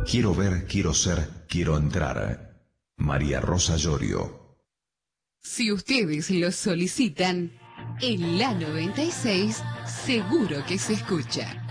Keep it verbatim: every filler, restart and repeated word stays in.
quiero ver, quiero ser, quiero entrar. María Rosa Llorio. Si ustedes lo solicitan, en la noventa y seis seguro que se escucha.